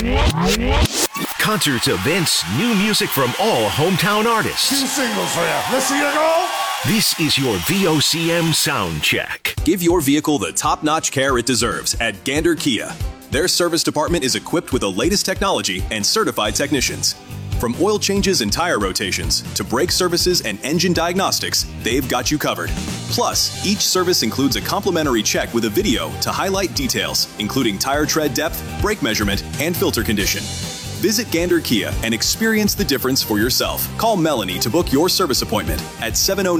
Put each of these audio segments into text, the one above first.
Concerts, events, new music from all hometown artists. 2 singles for you. Let's see you go. This is your VOCM sound check. Give your vehicle the top-notch care it deserves at Gander Kia. Their service department is equipped with the latest technology and certified technicians. From oil changes and tire rotations to brake services and engine diagnostics, they've got you covered. Plus, each service includes a complimentary check with a video to highlight details, including tire tread depth, brake measurement, and filter condition. Visit Gander Kia and experience the difference for yourself. Call Melanie to book your service appointment at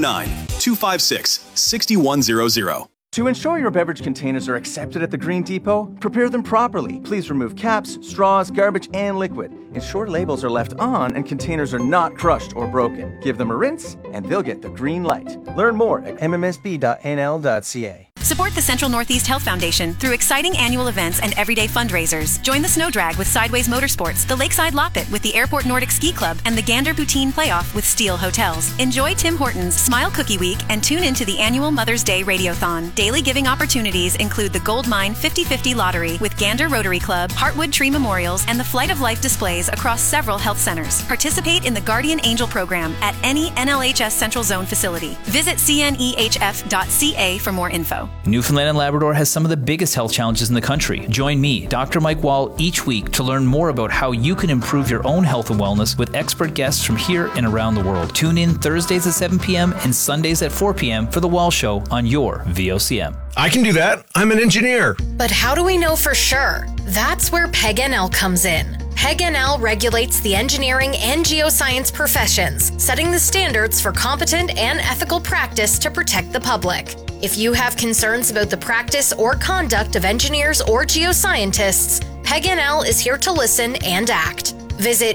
709-256-6100. To ensure your beverage containers are accepted at the Green Depot, prepare them properly. Please remove caps, straws, garbage, and liquid. Ensure labels are left on and containers are not crushed or broken. Give them a rinse, and they'll get the green light. Learn more at mmsb.nl.ca. Support the Central Northeast Health Foundation through exciting annual events and everyday fundraisers. Join the Snow Drag with Sideways Motorsports, the Lakeside Loppet with the Airport Nordic Ski Club, and the Gander Poutine Playoff with Steel Hotels. Enjoy Tim Hortons Smile Cookie Week and tune into the annual Mother's Day Radiothon. Daily giving opportunities include the Gold Mine 50/50 Lottery with Gander Rotary Club, Heartwood Tree Memorials, and the Flight of Life displays across several health centers. Participate in the Guardian Angel program at any NLHS Central Zone facility. Visit cnehf.ca for more info. Newfoundland and Labrador has some of the biggest health challenges in the country. Join me, Dr. Mike Wall, each week to learn more about how you can improve your own health and wellness with expert guests from here and around the world. Tune in Thursdays at 7 p.m. and Sundays at 4 p.m. for The Wall Show on your VOCM. I can do that. I'm an engineer. But how do we know for sure? That's where PEG-NL comes in. PEG-NL regulates the engineering and geoscience professions, setting the standards for competent and ethical practice to protect the public. If you have concerns about the practice or conduct of engineers or geoscientists, PEG-NL is here to listen and act. Visit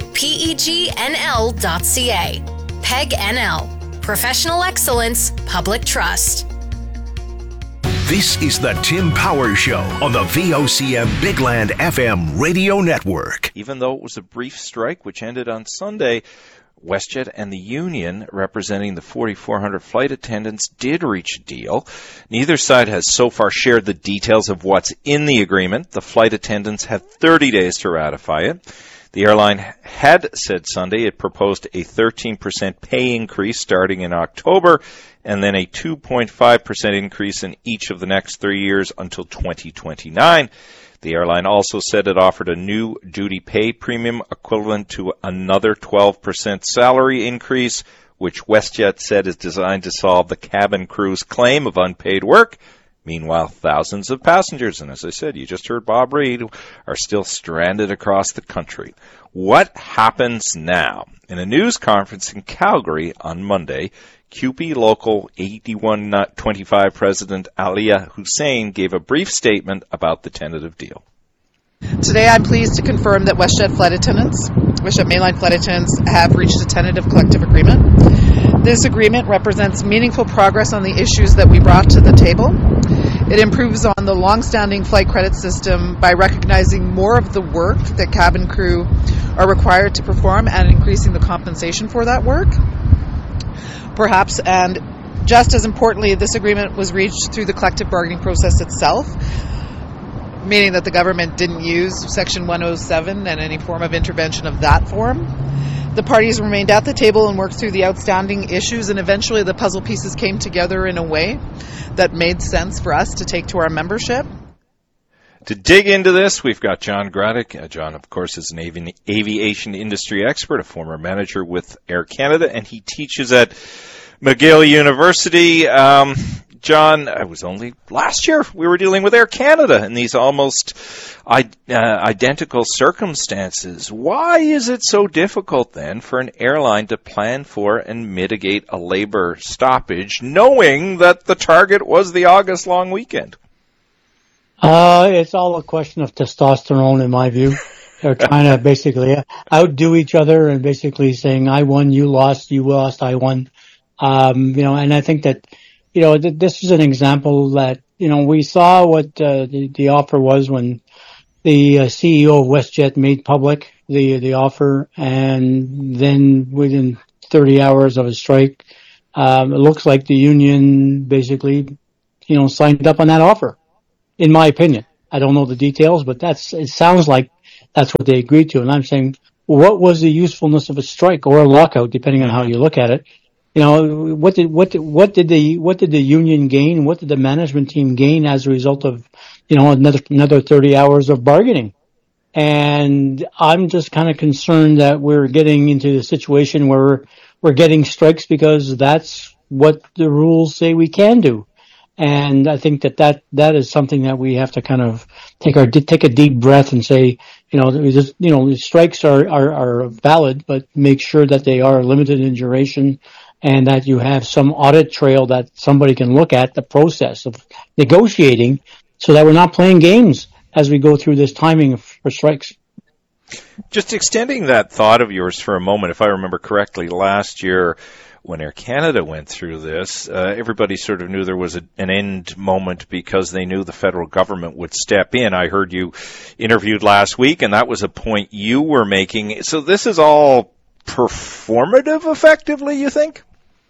pegnl.ca. PEG-NL. Professional excellence, public trust. This is the Tim Power Show on the VOCM Bigland FM radio network. Even though it was a brief strike, which ended on Sunday, WestJet and the union representing the 4,400 flight attendants did reach a deal. Neither side has so far shared the details of what's in the agreement. The flight attendants have 30 days to ratify it. The airline had said Sunday it proposed a 13% pay increase starting in October and then a 2.5% increase in each of the next 3 years until 2029. The airline also said it offered a new duty pay premium equivalent to another 12% salary increase, which WestJet said is designed to solve the cabin crew's claim of unpaid work. Meanwhile, thousands of passengers, and as I said, you just heard Bob Reed, are still stranded across the country. What happens now? In a news conference in Calgary on Monday, CUPE Local 8125 President Alia Hussein gave a brief statement about the tentative deal. Today I'm pleased to confirm that WestJet mainline flight attendants have reached a tentative collective agreement. This agreement represents meaningful progress on the issues that we brought to the table. It improves on the long-standing flight credit system by recognizing more of the work that cabin crew are required to perform and increasing the compensation for that work. Perhaps, and just as importantly, this agreement was reached through the collective bargaining process itself, meaning that the government didn't use Section 107 and any form of intervention of that form. The parties remained at the table and worked through the outstanding issues, and eventually the puzzle pieces came together in a way that made sense for us to take to our membership. To dig into this, we've got John Graddick. John, of course, is an aviation industry expert, a former manager with Air Canada, and he teaches at McGill University. John, it was only last year we were dealing with Air Canada in these almost identical circumstances. Why is it so difficult then for an airline to plan for and mitigate a labor stoppage, knowing that the target was the August long weekend? It's all a question of testosterone, in my view. They're trying to basically outdo each other and basically saying, I won, you lost, I won. And I think that, this is an example that, we saw what the offer was when the CEO of WestJet made public the offer, and then within 30 hours of a strike, it looks like the union basically, signed up on that offer. In my opinion, I don't know the details, but it sounds like that's what they agreed to. And I'm saying, what was the usefulness of a strike or a lockout, depending on how you look at it? You know, what did the union gain? What did the management team gain as a result of, you know, another 30 hours of bargaining? And I'm just kind of concerned that we're getting into a situation where we're getting strikes because that's what the rules say we can do. And I think that is something that we have to kind of take a deep breath and say, strikes are valid, but make sure that they are limited in duration and that you have some audit trail that somebody can look at the process of negotiating so that we're not playing games as we go through this timing for strikes. Just extending that thought of yours for a moment, if I remember correctly, last year when Air Canada went through this, everybody sort of knew there was an end moment because they knew the federal government would step in. I heard you interviewed last week, and that was a point you were making. So this is all performative, effectively, you think?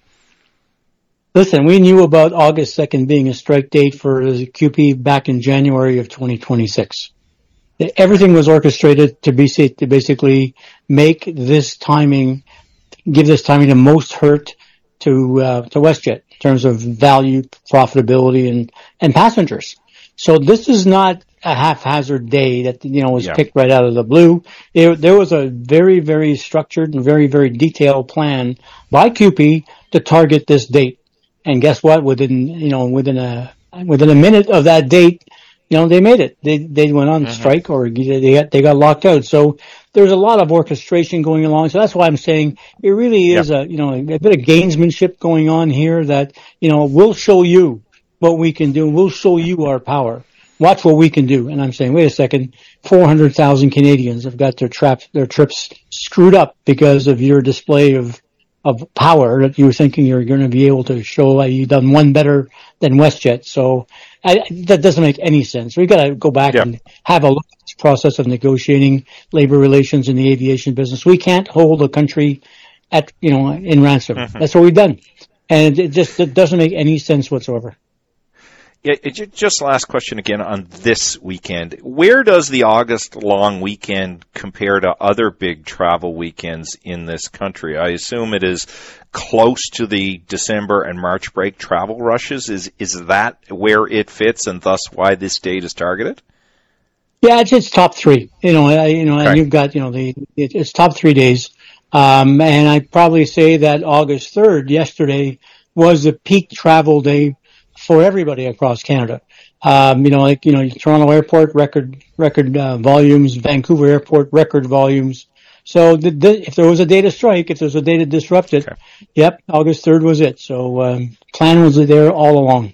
Listen, we knew about August 2nd being a strike date for the QP back in January of 2026. Everything was orchestrated to basically make this timing, give this timing the most hurt to WestJet in terms of value, profitability, and passengers. So this is not a haphazard day that, was picked right out of the blue. There was a very, very structured and very, very detailed plan by QP to target this date. And guess what? Within a minute of that date, they made it. They went on strike or they got locked out. So there's a lot of orchestration going along. So that's why I'm saying it really is a bit of gamesmanship going on here that, we'll show you what we can do. We'll show you our power. Watch what we can do. And I'm saying, wait a second, 400,000 Canadians have got their trips screwed up because of your display of power that you were thinking you're going to be able to show you've done one better than WestJet. So that doesn't make any sense. We've got to go back and have a look at this process of negotiating labor relations in the aviation business. We can't hold a country in ransom. That's what we've done. And it doesn't make any sense whatsoever. Yeah, just last question again on this weekend. Where does the August long weekend compare to other big travel weekends in this country? I assume it is close to the December and March break travel rushes. Is that where it fits and thus why this date is targeted? Yeah, it's top three. And you've got, it's top 3 days. And I'd probably say that August 3rd, yesterday, was the peak travel day for everybody across Canada. Toronto Airport, record volumes, Vancouver Airport, record volumes. So if there was a day to strike, if there was a day to disrupt it, August 3rd was it. So plan was there all along.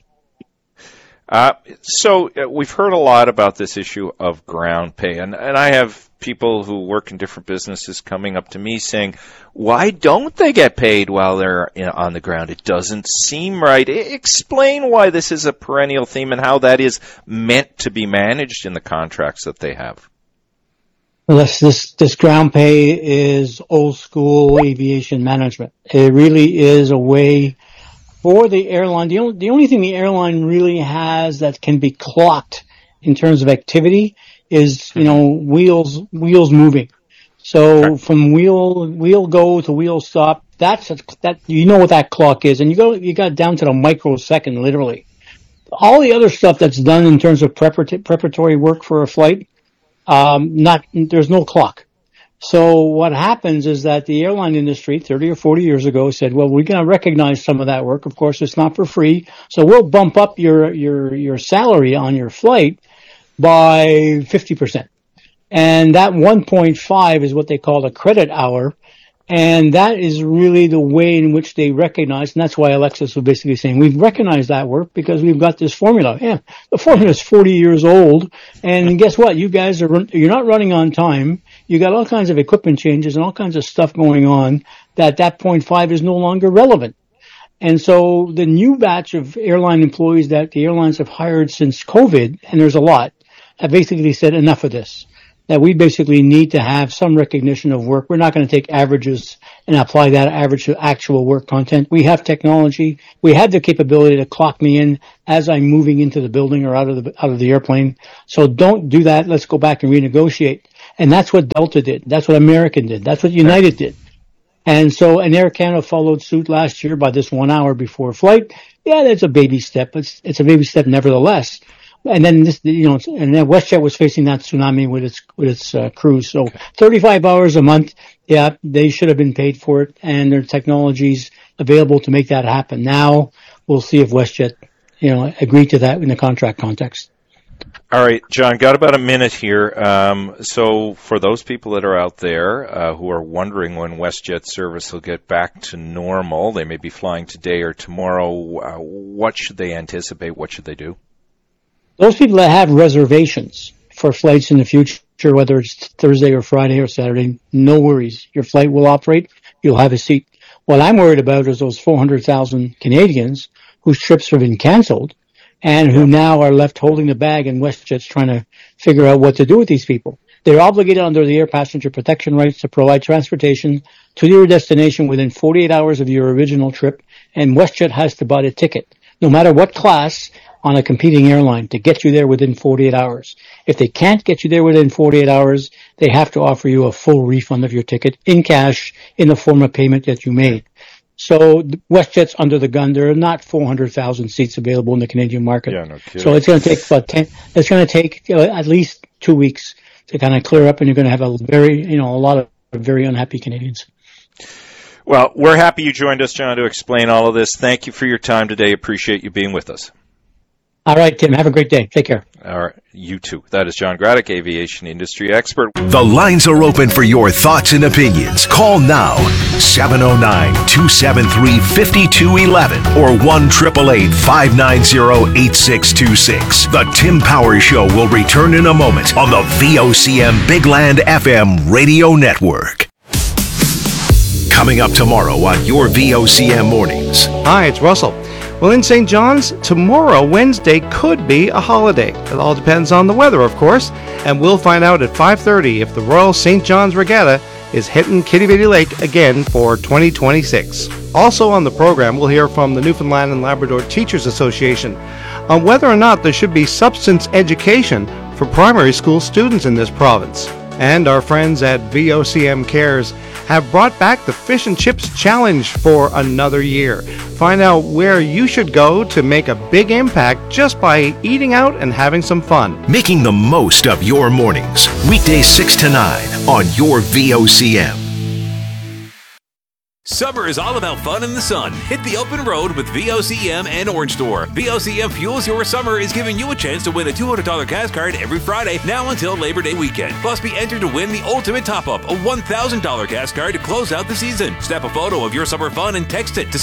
So we've heard a lot about this issue of ground pay, and I have people who work in different businesses coming up to me saying, why don't they get paid while they're on the ground? It doesn't seem right. Explain why this is a perennial theme and how that is meant to be managed in the contracts that they have. Well, this ground pay is old school aviation management. It really is a way for the airline. The only thing the airline really has that can be clocked in terms of activity is, wheels moving. So from wheel go to wheel stop, that what that clock is, and you got down to the microsecond, literally. All the other stuff that's done in terms of preparatory work for a flight, there's no clock. So what happens is that the airline industry 30 or 40 years ago said, well, we're going to recognize some of that work. Of course, it's not for free. So we'll bump up your salary on your flight by 50%. And that 1.5 is what they call a credit hour. And that is really the way in which they recognize, and that's why Alexis was basically saying, we've recognized that work because we've got this formula. Yeah, the formula is 40 years old, and guess what? You guys you're not running on time. You got all kinds of equipment changes and all kinds of stuff going on that 0.5 is no longer relevant. And so the new batch of airline employees that the airlines have hired since COVID, and there's a lot, have basically said enough of this. That we basically need to have some recognition of work. We're not going to take averages and apply that average to actual work content. We have technology. We have the capability to clock me in as I'm moving into the building or out of the airplane. So don't do that. Let's go back and renegotiate. And that's what Delta did. That's what American did. That's what United did. And so, and Air Canada followed suit last year by this 1 hour before flight. Yeah, that's a baby step, but it's a baby step nevertheless. And then this, and then WestJet was facing that tsunami with its crews. So 35 hours a month. Yeah, they should have been paid for it, and their technology's available to make that happen. Now we'll see if WestJet, agree to that in the contract context. All right, John, got about a minute here. So for those people that are out there who are wondering when WestJet service will get back to normal, they may be flying today or tomorrow, what should they anticipate? What should they do? Those people that have reservations for flights in the future, whether it's Thursday or Friday or Saturday, no worries. Your flight will operate. You'll have a seat. What I'm worried about is those 400,000 Canadians whose trips have been canceled and who now are left holding the bag, and WestJet's trying to figure out what to do with these people. They're obligated under the air passenger protection rights to provide transportation to your destination within 48 hours of your original trip, and WestJet has to buy a ticket, no matter what class, on a competing airline to get you there within 48 hours. If they can't get you there within 48 hours, they have to offer you a full refund of your ticket in cash in the form of payment that you made. So WestJet's under the gun. There are not 400,000 seats available in the Canadian market. Yeah, no kidding. So it's going to take it's going to take at least 2 weeks to kind of clear up, and you're going to have a lot of very unhappy Canadians. Well, we're happy you joined us, John, to explain all of this. Thank you for your time today. Appreciate you being with us. All right, Tim. Have a great day. Take care. All right. You too. That is John Graddick, aviation industry expert. The lines are open for your thoughts and opinions. Call now, 709-273-5211 or 1-888-590-8626. The Tim Power Show will return in a moment on the VOCM Big Land FM radio network. Coming up tomorrow on your VOCM mornings. Hi, it's Russell. Well, in St. John's, tomorrow, Wednesday, could be a holiday. It all depends on the weather, of course, and we'll find out at 5:30 if the Royal St. John's Regatta is hitting Kitty Bitty Lake again for 2026. Also on the program, we'll hear from the Newfoundland and Labrador Teachers Association on whether or not there should be substance education for primary school students in this province. And our friends at VOCM Cares have brought back the Fish and Chips Challenge for another year. Find out where you should go to make a big impact just by eating out and having some fun. Making the most of your mornings. Weekdays 6 to 9 on your VOCM. Summer is all about fun in the sun. Hit the open road with VOCM and Orange Store. VOCM Fuels Your Summer is giving you a chance to win a $200 gas card every Friday, now until Labor Day weekend. Plus, be entered to win the ultimate top-up, a $1,000 gas card to close out the season. Snap a photo of your summer fun and text it to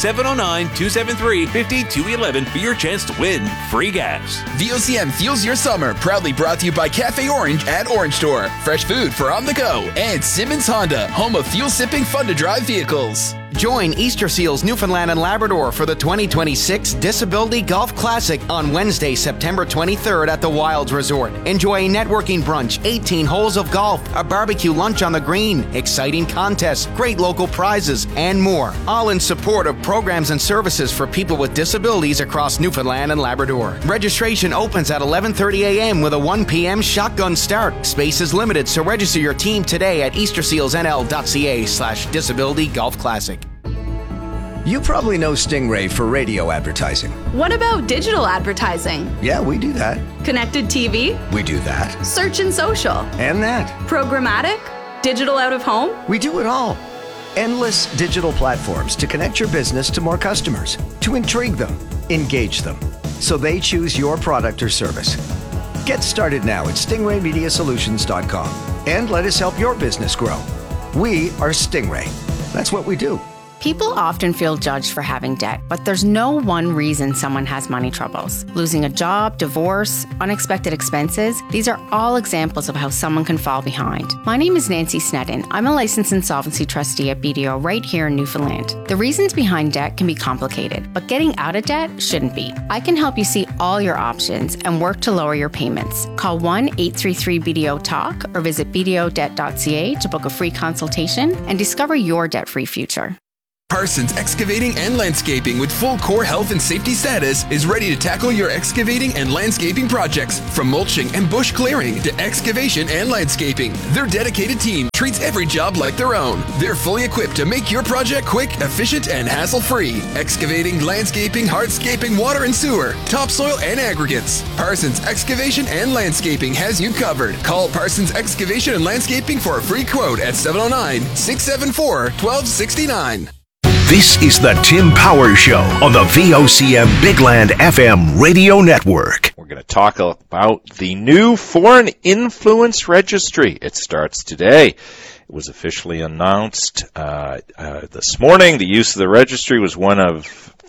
709-273-5211 for your chance to win free gas. VOCM Fuels Your Summer, proudly brought to you by Cafe Orange at Orange Store. Fresh food for on the go. And Simmons Honda, home of fuel-sipping, fun-to-drive vehicles. Join Easter Seals Newfoundland and Labrador for the 2026 Disability Golf Classic on Wednesday, September 23rd at the Wilds Resort. Enjoy a networking brunch, 18 holes of golf, a barbecue lunch on the green, exciting contests, great local prizes, and more. All in support of programs and services for people with disabilities across Newfoundland and Labrador. Registration opens at 11:30 a.m. with a 1 p.m. shotgun start. Space is limited, so register your team today at eastersealsnl.ca/Disability Golf Classic. You probably know Stingray for radio advertising. What about digital advertising? Yeah, we do that. Connected TV? We do that. Search and social? And that. Programmatic? Digital out of home? We do it all. Endless digital platforms to connect your business to more customers, to intrigue them, engage them, so they choose your product or service. Get started now at stingraymediasolutions.com and let us help your business grow. We are Stingray. That's what we do. People often feel judged for having debt, but there's no one reason someone has money troubles. Losing a job, divorce, unexpected expenses, these are all examples of how someone can fall behind. My name is Nancy Sneddon. I'm a licensed insolvency trustee at BDO right here in Newfoundland. The reasons behind debt can be complicated, but getting out of debt shouldn't be. I can help you see all your options and work to lower your payments. Call 1-833-BDO-TALK or visit bdodebt.ca to book a free consultation and discover your debt-free future. Parsons Excavating and Landscaping, with full core health and safety status, is ready to tackle your excavating and landscaping projects. From mulching and bush clearing to excavation and landscaping, their dedicated team treats every job like their own. They're fully equipped to make your project quick, efficient, and hassle-free. Excavating, landscaping, hardscaping, water and sewer, topsoil, and aggregates. Parsons Excavation and Landscaping has you covered. Call Parsons Excavation and Landscaping for a free quote at 709-674-1269. This is the Tim Power Show on the VOCM Bigland FM radio network. We're going to talk about the new Foreign Influence Registry. It starts today. It was officially announced this morning. The use of the registry was one of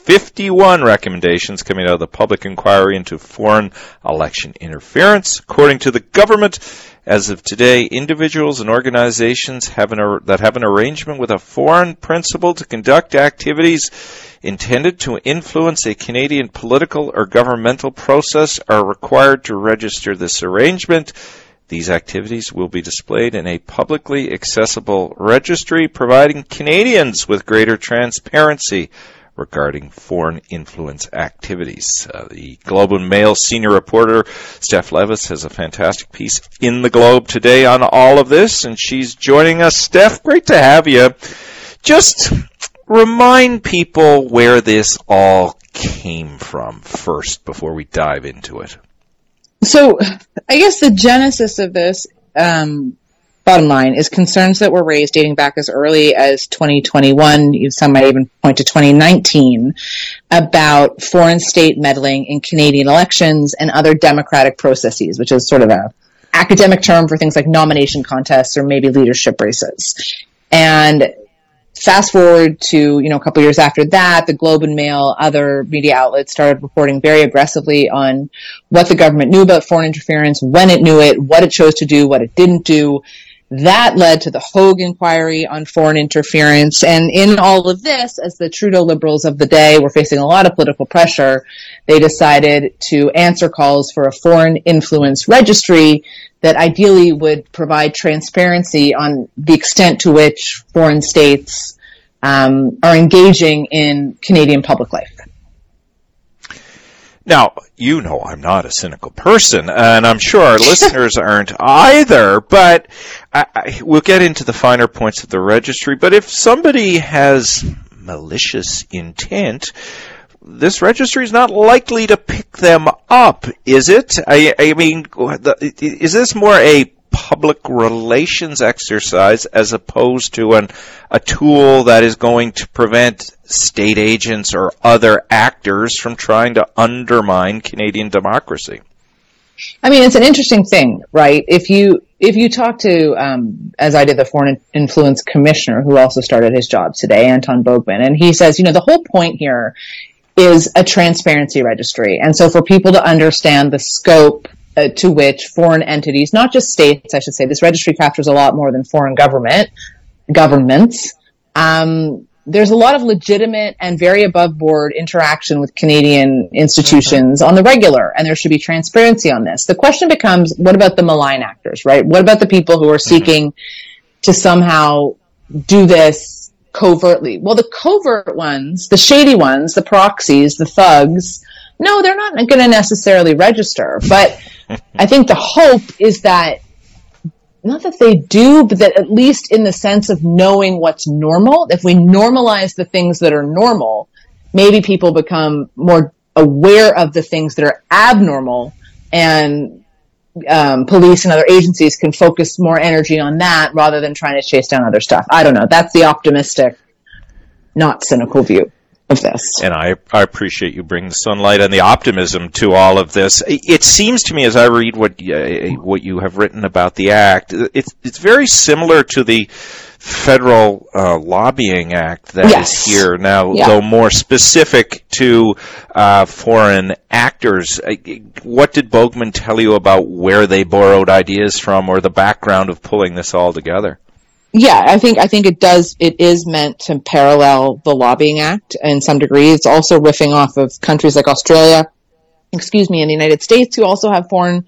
51 recommendations coming out of the public inquiry into foreign election interference. According to the government, as of today, individuals and organizations that have an arrangement with a foreign principal to conduct activities intended to influence a Canadian political or governmental process are required to register this arrangement. These activities will be displayed in a publicly accessible registry, providing Canadians with greater transparency regarding foreign influence activities. The Globe and Mail senior reporter Steph Levis has a fantastic piece in the Globe today on all of this, and she's joining us. Steph, great to have you. Just remind people where this all came from first before we dive into it. So I guess the genesis of this, bottom line, is concerns that were raised dating back as early as 2021, some might even point to 2019, about foreign state meddling in Canadian elections and other democratic processes, which is sort of an academic term for things like nomination contests or maybe leadership races. And fast forward to, a couple years after that, the Globe and Mail, other media outlets started reporting very aggressively on what the government knew about foreign interference, when it knew it, what it chose to do, what it didn't do. That led to the Hogue inquiry on foreign interference. And in all of this, as the Trudeau Liberals of the day were facing a lot of political pressure, they decided to answer calls for a foreign influence registry that ideally would provide transparency on the extent to which foreign states are engaging in Canadian public life. Now, I'm not a cynical person, and I'm sure our listeners aren't either, but we'll get into the finer points of the registry. But if somebody has malicious intent, this registry is not likely to pick them up, is it? I mean, is this more a public relations exercise as opposed to a tool that is going to prevent state agents or other actors from trying to undermine Canadian democracy? I mean, it's an interesting thing, right? If you talk to, as I did, the Foreign Influence Commissioner, who also started his job today, Anton Bogman, and he says, the whole point here is a transparency registry. And so for people to understand the scope to which foreign entities, not just states, I should say, this registry captures a lot more than foreign governments. There's a lot of legitimate and very above board interaction with Canadian institutions on the regular, and there should be transparency on this. The question becomes, what about the malign actors, right? What about the people who are seeking to somehow do this covertly? Well, the covert ones, the shady ones, the proxies, the thugs, no, they're not going to necessarily register. But I think the hope is that, not that they do, but that at least in the sense of knowing what's normal, if we normalize the things that are normal, maybe people become more aware of the things that are abnormal, and police and other agencies can focus more energy on that rather than trying to chase down other stuff. I don't know. That's the optimistic, not cynical view of this. And I appreciate you bringing the sunlight and the optimism to all of this. It seems to me, as I read what you have written about the Act, it's very similar to the Federal Lobbying Act that is here now, though more specific to foreign actors. What did Bogman tell you about where they borrowed ideas from, or the background of pulling this all together? Yeah, I think it is meant to parallel the Lobbying Act in some degree. It's also riffing off of countries like Australia, and the United States, who also have foreign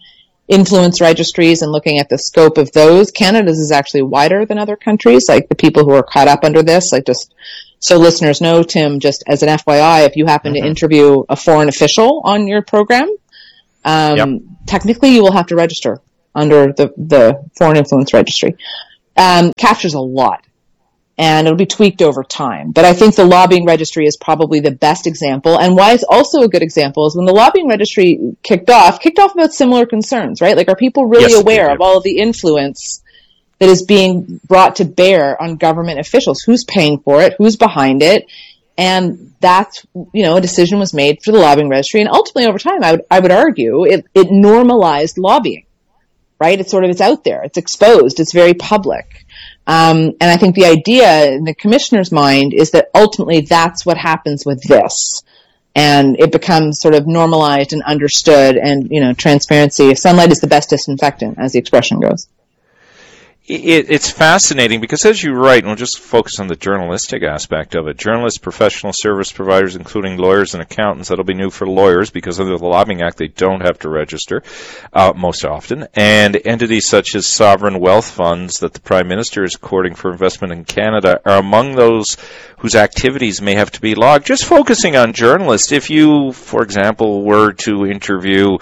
influence registries and looking at the scope of those, Canada's is actually wider than other countries. Like the people who are caught up under this, like just so listeners know, Tim, just as an FYI, if you happen to interview a foreign official on your program, technically you will have to register under the Foreign Influence Registry. Captures a lot, and it'll be tweaked over time. But I think the lobbying registry is probably the best example. And why it's also a good example is when the lobbying registry kicked off about similar concerns, right? Like, are people really aware of all of the influence that is being brought to bear on government officials? Who's paying for it? Who's behind it? And that's, a decision was made for the lobbying registry. And ultimately, over time, I would argue it normalized lobbying, right? It's out there. It's exposed. It's very public. And I think the idea in the commissioner's mind is that ultimately that's what happens with this. And it becomes sort of normalized and understood, and, transparency. Sunlight is the best disinfectant, as the expression goes. It's fascinating because, as you write, and we'll just focus on the journalistic aspect of it, journalists, professional service providers, including lawyers and accountants, that'll be new for lawyers because under the Lobbying Act they don't have to register most often, and entities such as sovereign wealth funds that the Prime Minister is courting for investment in Canada are among those whose activities may have to be logged. Just focusing on journalists, if you, for example, were to interview,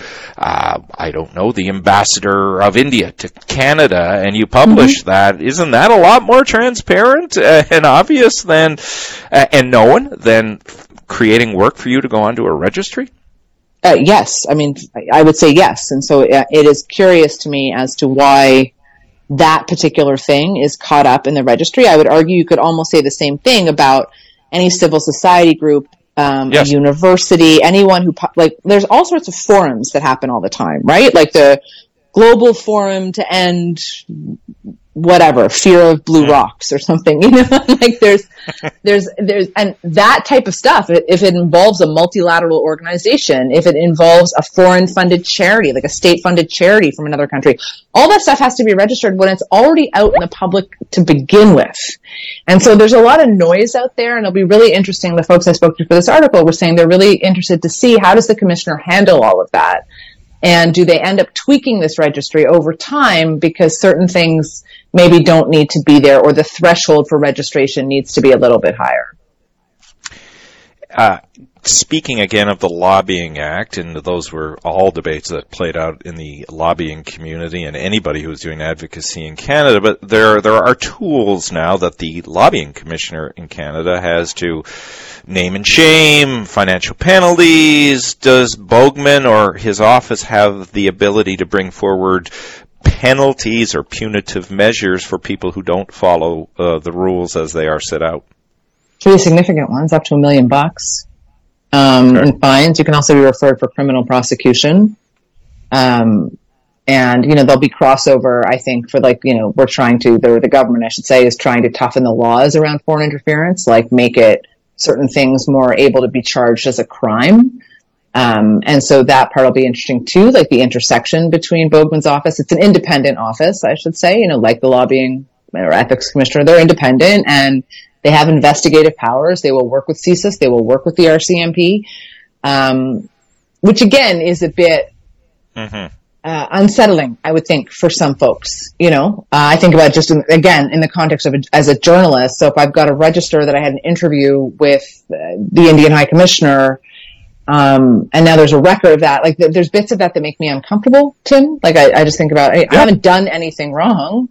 the ambassador of India to Canada, and you publish that, isn't that a lot more transparent and obvious than and known than creating work for you to go onto a registry? Yes. I mean, I would say yes. And so it is curious to me as to why that particular thing is caught up in the registry. I would argue you could almost say the same thing about any civil society group, a university, anyone who, there's all sorts of forums that happen all the time, right? Like the Global Forum to End whatever, fear of blue rocks or something, like there's, and that type of stuff, if it involves a multilateral organization, if it involves a foreign funded charity, like a state funded charity from another country, all that stuff has to be registered when it's already out in the public to begin with. And so there's a lot of noise out there, and it'll be really interesting. The folks I spoke to for this article were saying they're really interested to see how does the commissioner handle all of that? And do they end up tweaking this registry over time because certain things maybe don't need to be there, or the threshold for registration needs to be a little bit higher? Speaking again of the Lobbying Act, and those were all debates that played out in the lobbying community and anybody who's doing advocacy in Canada, but there are tools now that the lobbying commissioner in Canada has to name and shame, financial penalties. Does Boegman or his office have the ability to bring forward penalties or punitive measures for people who don't follow the rules as they are set out? Pretty significant ones, up to $1 million. In fines. You can also be referred for criminal prosecution. And, there'll be crossover, I think, for we're trying to, the government, I should say, is trying to toughen the laws around foreign interference, like make it certain things more able to be charged as a crime. And so that part will be interesting too, like the intersection between Boegman's office. It's an independent office, I should say, like the lobbying or ethics commissioner, they're independent and they have investigative powers. They will work with CSIS. They will work with the RCMP, which again is a bit unsettling, I would think, for some folks. I think about just in the context of as a journalist. So if I've got to register that I had an interview with the Indian High Commissioner, and now there's a record of that. Like there's bits of that make me uncomfortable, Tim. Like I just think about I haven't done anything wrong.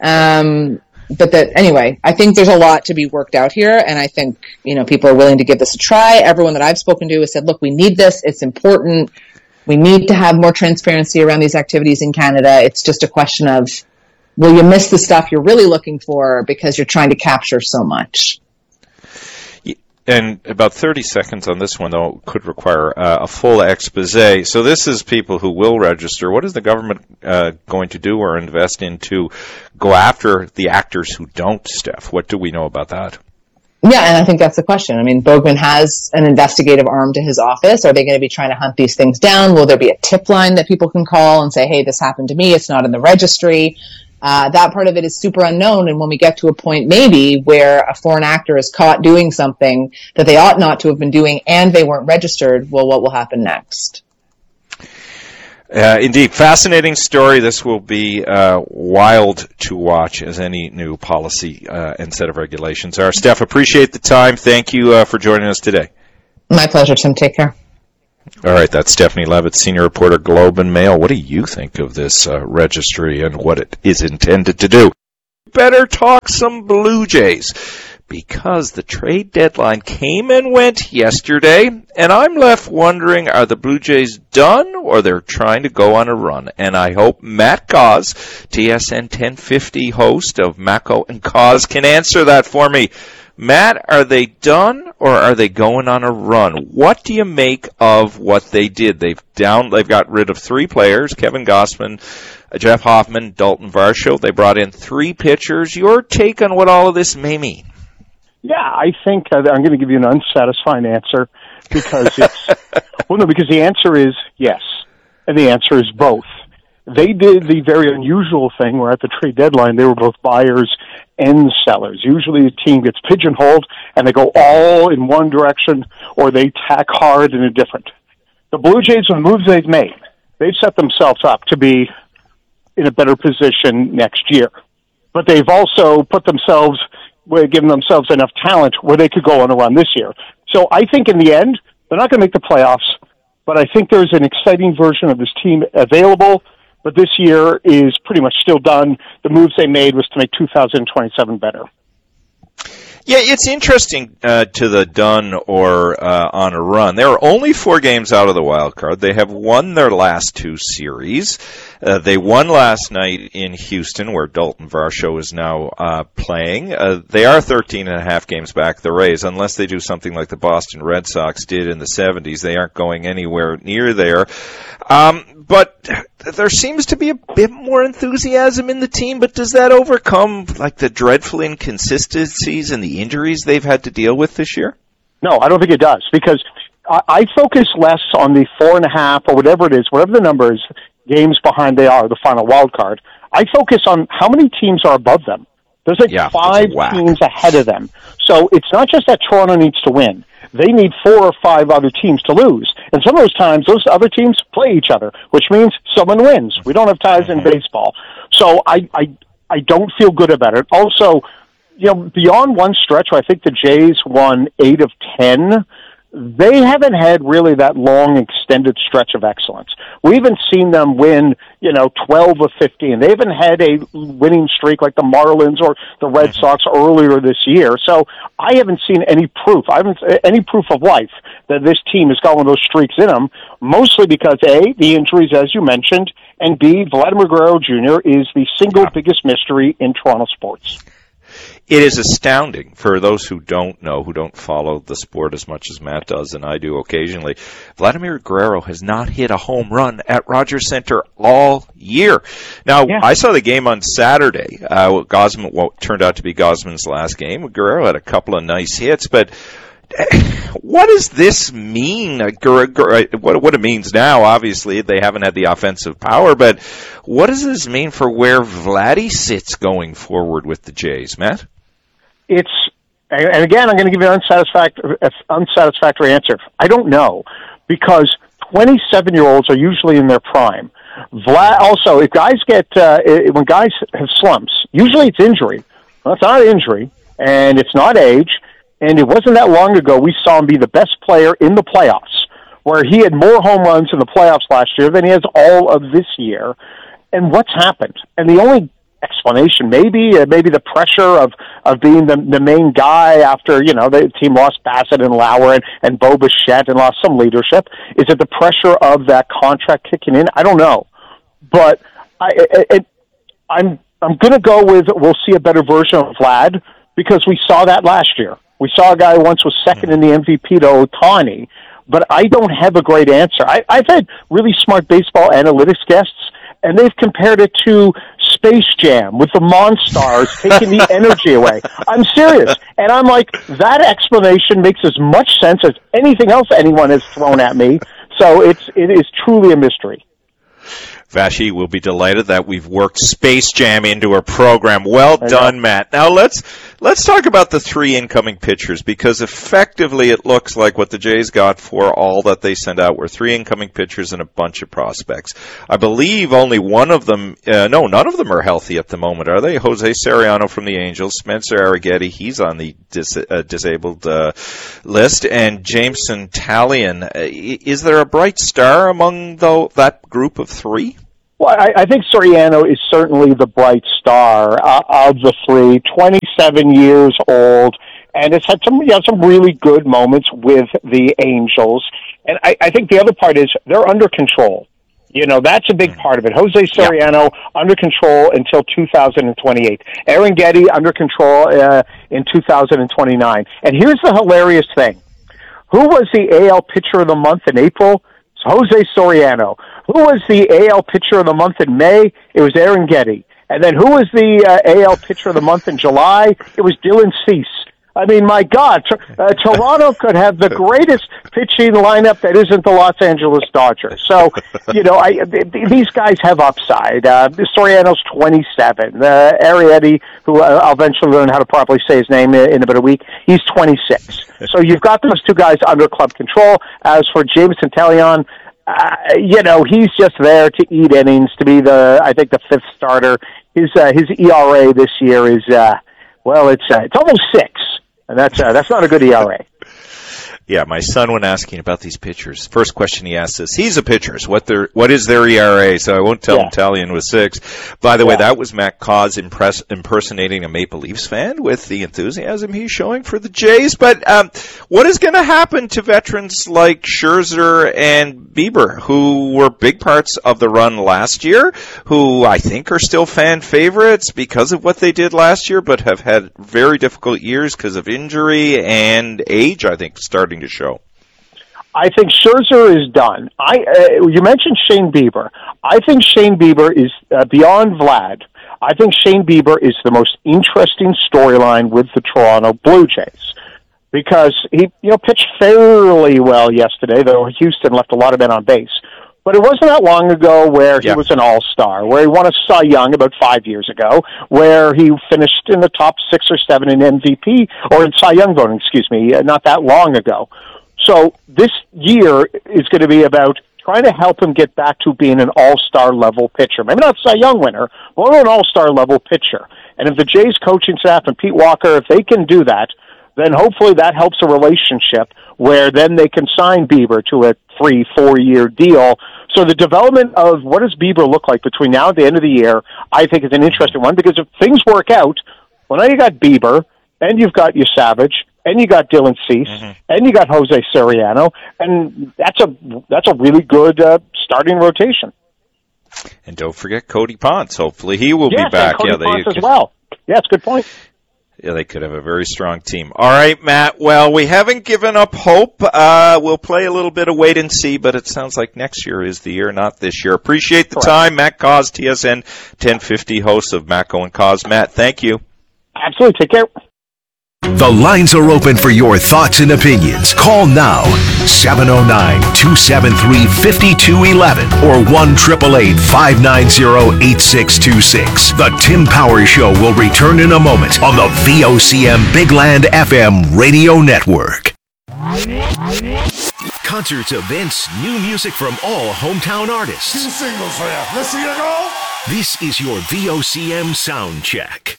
But anyway, I think there's a lot to be worked out here, and I think, people are willing to give this a try. Everyone that I've spoken to has said, look, we need this. It's important. We need to have more transparency around these activities in Canada. It's just a question of, will you miss the stuff you're really looking for because you're trying to capture so much? And about 30 seconds on this one, though, could require a full expose. So this is people who will register. What is the government going to do or invest in to go after the actors who don't, Steph? What do we know about that? Yeah, and I think that's the question. I mean, Boegman has an investigative arm to his office. Are they going to be trying to hunt these things down? Will there be a tip line that people can call and say, hey, this happened to me, it's not in the registry? That part of it is super unknown, and when we get to a point maybe where a foreign actor is caught doing something that they ought not to have been doing and they weren't registered, well, what will happen next? Indeed. Fascinating story. This will be wild to watch, as any new policy and set of regulations are. Steph, appreciate the time. Thank you for joining us today. My pleasure, Tim. Take care. All right, that's Stephanie Levitt, senior reporter, Globe and Mail. What do you think of this registry and what it is intended to do? Better talk some Blue Jays, because the trade deadline came and went yesterday, and I'm left wondering, are the Blue Jays done, or they're trying to go on a run? And I hope Matt Cause, TSN 1050 host of Mako and Cause, can answer that for me. Matt, are they done, or are they going on a run? What do you make of what they did? They've got rid of 3 players, Kevin Gausman, Jeff Hoffman, Dalton Varsho. They brought in 3 pitchers. Your take on what all of this may mean? Yeah, I think I'm going to give you an unsatisfying answer because it's because the answer is yes, and the answer is both. They did the very unusual thing where at the trade deadline they were both buyers and sellers. Usually the team gets pigeonholed and they go all in one direction, or they tack hard in a different. The Blue Jays, with the moves they've made, they've set themselves up to be in a better position next year. But they've also given themselves enough talent where they could go on a run this year. So I think in the end, they're not going to make the playoffs, but I think there's an exciting version of this team available. But this year is pretty much still done. The moves they made was to make 2027 better. Yeah, it's interesting to the done or on a run. They are only 4 games out of the wild card. They have won their last 2 series. They won last night in Houston, where Dalton Varsho is now playing. They are 13.5 games back, the Rays, unless they do something like the Boston Red Sox did in the 70s. They aren't going anywhere near there. But there seems to be a bit more enthusiasm in the team, but does that overcome like the dreadful inconsistencies and the injuries they've had to deal with this year? No, I don't think it does, because I focus less on the 4.5 or whatever it is, whatever the number is, games behind they are, the final wild card. I focus on how many teams are above them. There's 5 teams ahead of them. So it's not just that Toronto needs to win. They need 4 or 5 other teams to lose. And some of those times, those other teams play each other, which means someone wins. We don't have ties in baseball. So I don't feel good about it. Also, beyond one stretch where I think the Jays won 8 of 10, they haven't had really that long extended stretch of excellence. We haven't seen them win, 12 of 15. They haven't had a winning streak like the Marlins or the Red Sox earlier this year. So I haven't seen any proof. I haven't any proof of life that this team has got one of those streaks in them, mostly because A, the injuries, as you mentioned, and B, Vladimir Guerrero Jr. is the single biggest mystery in Toronto sports. It is astounding for those who don't know, who don't follow the sport as much as Matt does and I do occasionally. Vladimir Guerrero has not hit a home run at Rogers Center all year. Now, I saw the game on Saturday. What turned out to be Gausman's last game. Guerrero had a couple of nice hits, but what does this mean? What it means now, obviously, they haven't had the offensive power, but what does this mean for where Vladdy sits going forward with the Jays, Matt? And again, I'm going to give you an unsatisfactory answer. I don't know, because 27-year-olds are usually in their prime. Also, if guys when guys have slumps, usually it's injury. Well, it's not injury, and it's not age. And it wasn't that long ago we saw him be the best player in the playoffs, where he had more home runs in the playoffs last year than he has all of this year. And what's happened? And the only explanation, maybe the pressure of being the main guy after, the team lost Bassett and Lauer and Bo Bichette and lost some leadership. Is it the pressure of that contract kicking in? I don't know. But I'm going to go with we'll see a better version of Vlad, because we saw that last year. We saw a guy who once was second in the MVP to Ohtani, but I don't have a great answer. I've had really smart baseball analytics guests, and they've compared it to Space Jam with the Monstars taking the energy away. I'm serious. And I'm like, that explanation makes as much sense as anything else anyone has thrown at me. So it is truly a mystery. Vashi will be delighted that we've worked Space Jam into our program. Well done, Matt. Now let's Let's talk about the 3 incoming pitchers, because effectively it looks like what the Jays got for all that they sent out were 3 incoming pitchers and a bunch of prospects. I believe only one of them, none of them are healthy at the moment, are they? Jose Soriano from the Angels, Spencer Arrighetti, he's on the disabled list, and Jameson Taillon. Is there a bright star among that group of 3? Well, I think Soriano is certainly the bright star of the 3. 27 years old, and it's had some really good moments with the Angels. And I think the other part is they're under control. That's a big part of it. Jose Soriano under control until 2028. Arrighetti under control in 2029. And here's the hilarious thing. Who was the AL Pitcher of the Month in April? It's Jose Soriano. Who was the AL Pitcher of the Month in May? It was Arrighetti. And then who was the AL Pitcher of the Month in July? It was Dylan Cease. I mean, my God, Toronto could have the greatest pitching lineup that isn't the Los Angeles Dodgers. So, these guys have upside. Soriano's 27. Arrighetti, who I'll eventually learn how to properly say his name in about a week, he's 26. So you've got those 2 guys under club control. As for Jameson Taillon, he's just there to eat innings, to be the 5th starter. His ERA this year is, it's almost 6. And that's not a good ERA. Yeah, my son, when asking about these pitchers, first question he asked is, he's a pitcher, so what is their ERA? So I won't tell him Taillon was 6. By the way, that was Matt Cauz impersonating a Maple Leafs fan with the enthusiasm he's showing for the Jays. But what is going to happen to veterans like Scherzer and Bieber, who were big parts of the run last year, who I think are still fan favorites because of what they did last year, but have had very difficult years because of injury and age, I think, starting to show? I think Scherzer is done. You mentioned Shane Bieber. I think Shane Bieber is beyond Vlad. I think Shane Bieber is the most interesting storyline with the Toronto Blue Jays because he pitched fairly well yesterday, though Houston left a lot of men on base. But it wasn't that long ago where he was an all-star, where he won a Cy Young about 5 years ago, where he finished in the top 6 or 7 in MVP, or in Cy Young voting, not that long ago. So this year is going to be about trying to help him get back to being an all-star level pitcher. Maybe not Cy Young winner, but an all-star level pitcher. And if the Jays coaching staff and Pete Walker, if they can do that, then hopefully that helps a relationship where then they can sign Bieber to a 3-4 year deal. So the development of what does Bieber look like between now and the end of the year, I think is an interesting one, because if things work out, well, now you got Bieber, and you've got your Savage, and you got Dylan Cease, and you got Jose Soriano, and that's a really good starting rotation. And don't forget Cody Ponce. Hopefully he will be back. Cody Ponce as well. Yeah, it's a good point. Yeah, they could have a very strong team. All right, Matt. Well, we haven't given up hope. We'll play a little bit of wait and see, but it sounds like next year is the year, not this year. Appreciate the time. Matt Cauz, TSN 1050, host of Macco and Cauz. Matt, thank you. Absolutely. Take care. The lines are open for your thoughts and opinions. Call now, 709-273-5211 or 1-888-590-8626. The Tim Powers Show will return in a moment on the VOCM Big Land FM radio network. Concerts, events, new music from all hometown artists. 2 singles for you. Let's see you go. This is your VOCM sound check.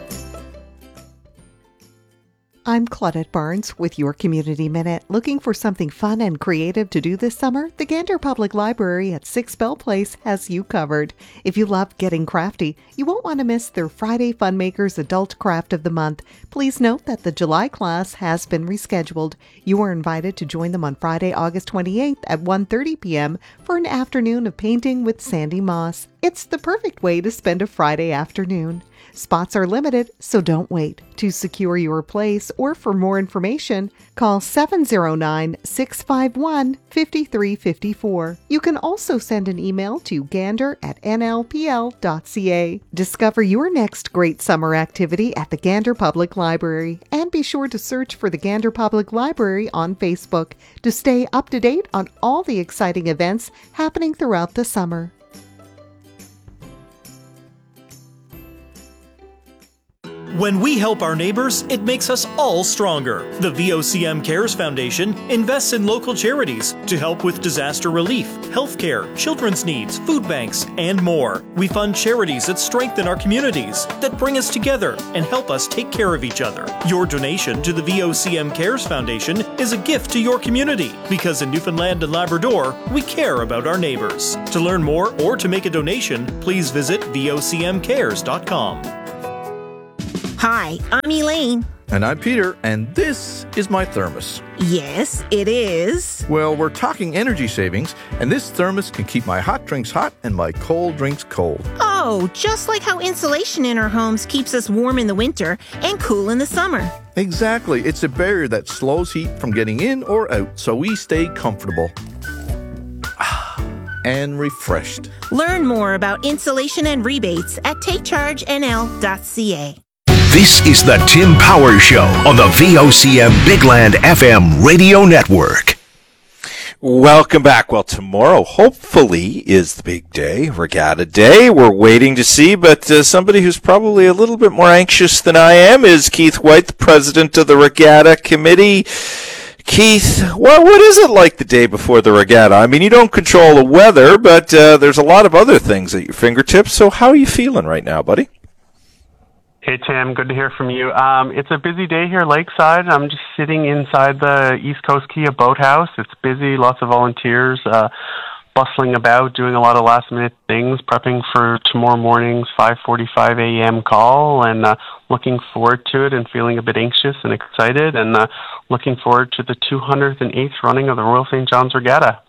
I'm Claudette Barnes with your Community Minute. Looking for something fun and creative to do this summer? The Gander Public Library at 6 Bell Place has you covered. If you love getting crafty, you won't want to miss their Friday Funmakers Adult Craft of the Month. Please note that the July class has been rescheduled. You are invited to join them on Friday, August 28th at 1:30 p.m. for an afternoon of painting with Sandy Moss. It's the perfect way to spend a Friday afternoon. Spots are limited, so don't wait. To secure your place or for more information, call 709-651-5354. You can also send an email to gander@nlpl.ca. Discover your next great summer activity at the Gander Public Library, and be sure to search for the Gander Public Library on Facebook to stay up to date on all the exciting events happening throughout the summer. When we help our neighbors, it makes us all stronger. The VOCM Cares Foundation invests in local charities to help with disaster relief, healthcare, children's needs, food banks, and more. We fund charities that strengthen our communities, that bring us together and help us take care of each other. Your donation to the VOCM Cares Foundation is a gift to your community, because in Newfoundland and Labrador, we care about our neighbors. To learn more or to make a donation, please visit vocmcares.com. Hi, I'm Elaine. And I'm Peter, and this is my thermos. Yes, it is. Well, we're talking energy savings, and this thermos can keep my hot drinks hot and my cold drinks cold. Oh, just like how insulation in our homes keeps us warm in the winter and cool in the summer. Exactly. It's a barrier that slows heat from getting in or out, so we stay comfortable and refreshed. Learn more about insulation and rebates at takechargenl.ca. This is the Tim Power Show on the VOCM Bigland FM radio network. Welcome back. Well, tomorrow, hopefully, is the big day, Regatta Day. We're waiting to see, but somebody who's probably a little bit more anxious than I am is Keith White, the president of the Regatta Committee. Keith, what is it like the day before the regatta? I mean, you don't control the weather, but there's a lot of other things at your fingertips. So how are you feeling right now, buddy? Hey, Tim. Good to hear from you. It's a busy day here lakeside. I'm just sitting inside the East Coast Kia Boathouse. It's busy, lots of volunteers bustling about, doing a lot of last-minute things, prepping for tomorrow morning's 5:45 a.m. call, and looking forward to it and feeling a bit anxious and excited, and looking forward to the 208th running of the Royal St. John's Regatta.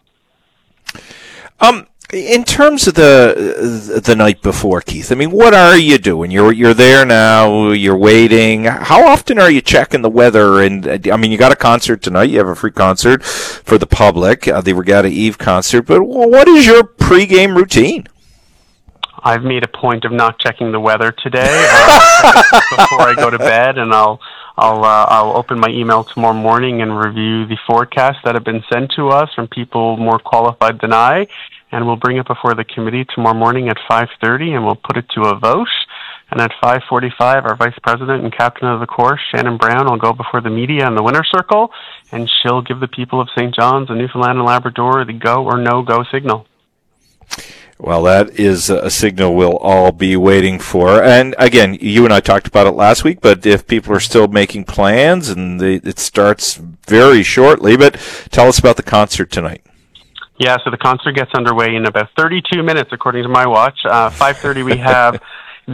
In terms of the night before, Keith, I mean, what are you doing? You're there now. You're waiting. How often are you checking the weather? And I mean, you got a concert tonight. You have a free concert for the public, the Regatta Eve concert. But what is your pregame routine? I've made a point of not checking the weather today before I go to bed, and I'll open my email tomorrow morning and review the forecasts that have been sent to us from people more qualified than I. And we'll bring it before the committee tomorrow morning at 5:30, and we'll put it to a vote. And at 5:45, our vice president and captain of the course, Shannon Brown, will go before the media in the winner's circle, and she'll give the people of St. John's and Newfoundland and Labrador the go or no-go signal. Well, that is a signal we'll all be waiting for. And again, you and I talked about it last week, but if people are still making plans, and it starts very shortly, but tell us about the concert tonight. Yeah, so the concert gets underway in about 32 minutes, according to my watch. 5:30 we have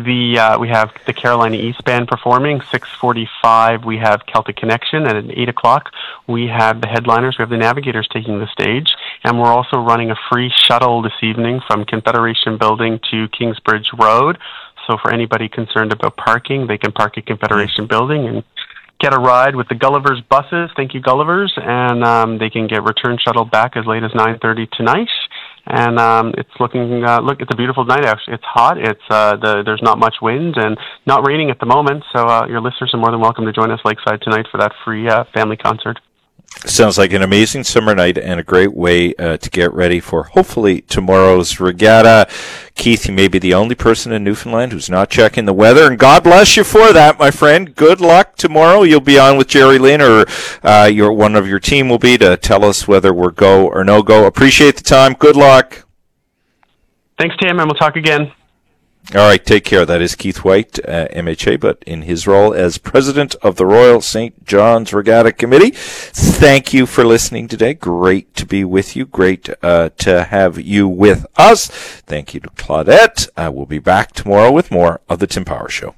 the Carolina East Band performing. 6:45 we have Celtic Connection, and at 8 o'clock we have the headliners. We have the Navigators taking the stage, and we're also running a free shuttle this evening from Confederation Building to Kingsbridge Road. So for anybody concerned about parking, they can park at Confederation Building and get a ride with the Gullivers buses. Thank you, Gullivers. And they can get return shuttle back as late as 9:30 tonight. And it's looking, it's a beautiful night out. It's hot. There's not much wind and not raining at the moment. So your listeners are more than welcome to join us lakeside tonight for that free family concert. Sounds like an amazing summer night and a great way to get ready for hopefully tomorrow's regatta. Keith, you may be the only person in Newfoundland who's not checking the weather, and God bless you for that, my friend. Good luck tomorrow. You'll be on with Jerry Lynn, or one of your team will be, to tell us whether we're go or no go. Appreciate the time. Good luck. Thanks, Tim, and we'll talk again. All right, take care. That is Keith White, MHA, but in his role as president of the Royal St. John's Regatta Committee. Thank you for listening today. Great to be with you. Great to have you with us. Thank you to Claudette. We'll be back tomorrow with more of the Tim Power Show.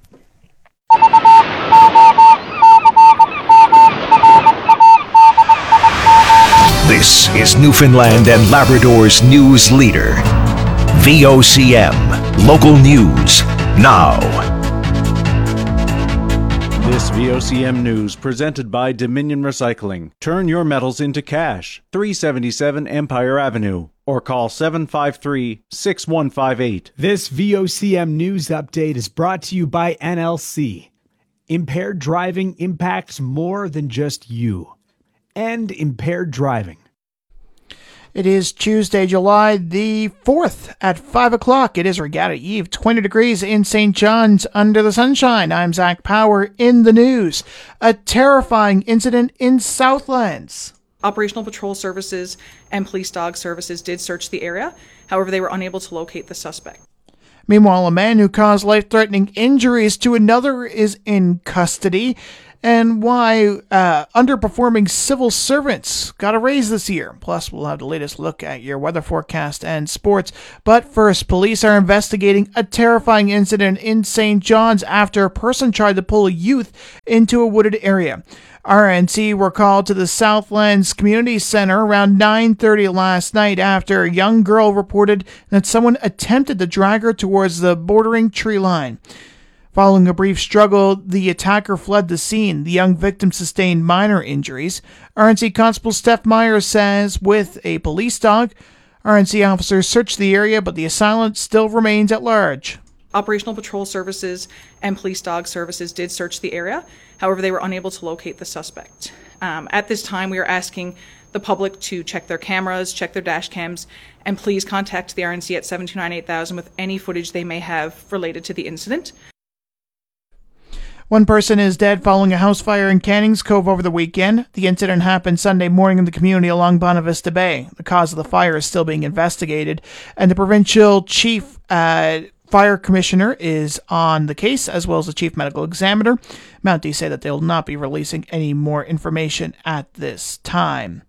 This is Newfoundland and Labrador's news leader. VOCM. Local news now. This VOCM news presented by Dominion Recycling. Turn your metals into cash. 377 Empire Avenue. Or call 753-6158. This VOCM news update is brought to you by NLC. Impaired driving impacts more than just you. End impaired driving. It is Tuesday, July the 4th at 5 o'clock. It is Regatta Eve, 20 degrees in St. John's under the sunshine. I'm Zach Power in the news. A terrifying incident in Southlands. Operational Patrol Services and Police Dog Services did search the area. However, they were unable to locate the suspect. Meanwhile, a man who caused life-threatening injuries to another is in custody. And why underperforming civil servants got a raise this year. Plus, we'll have the latest look at your weather forecast and sports. But first, police are investigating a terrifying incident in St. John's after a person tried to pull a youth into a wooded area. RNC were called to the Southlands Community Center around 9:30 last night after a young girl reported that someone attempted to drag her towards the bordering tree line. Following a brief struggle, the attacker fled the scene. The young victim sustained minor injuries. RNC Constable Steph Myers says with a police dog, RNC officers searched the area, but the assailant still remains at large. Operational Patrol Services and Police Dog Services did search the area. However, they were unable to locate the suspect. At this time, we are asking the public to check their cameras, check their dash cams, and please contact the RNC at 729-8000 with any footage they may have related to the incident. One person is dead following a house fire in Cannings Cove over the weekend. The incident happened Sunday morning in the community along Bonavista Bay. The cause of the fire is still being investigated, and the provincial chief fire commissioner is on the case, as well as the chief medical examiner. Mounties say that they will not be releasing any more information at this time.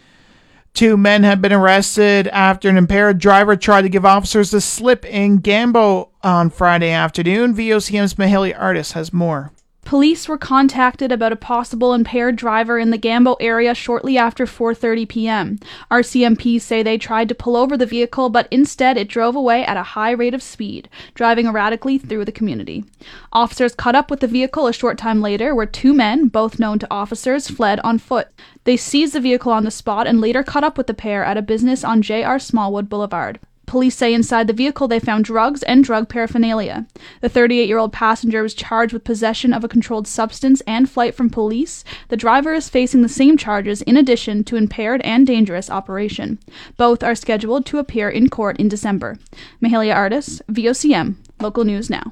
2 men have been arrested after an impaired driver tried to give officers the slip in Gambo on Friday afternoon. VOCM's Mahalia Artis has more. Police were contacted about a possible impaired driver in the Gambo area shortly after 4:30 p.m. RCMP say they tried to pull over the vehicle, but instead it drove away at a high rate of speed, driving erratically through the community. Officers caught up with the vehicle a short time later, where 2 men, both known to officers, fled on foot. They seized the vehicle on the spot and later caught up with the pair at a business on J.R. Smallwood Boulevard. Police say inside the vehicle they found drugs and drug paraphernalia. The 38-year-old passenger was charged with possession of a controlled substance and flight from police. The driver is facing the same charges in addition to impaired and dangerous operation. Both are scheduled to appear in court in December. Mahalia Artis, VOCM, Local News Now.